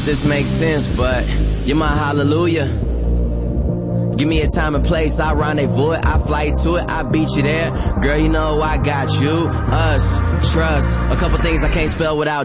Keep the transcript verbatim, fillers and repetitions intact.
if this makes sense, but you're my hallelujah. Give me a time and place, I rendezvous it, I fly to it, I beat you there. Girl, you know I got you, us, trust, a couple things I can't spell without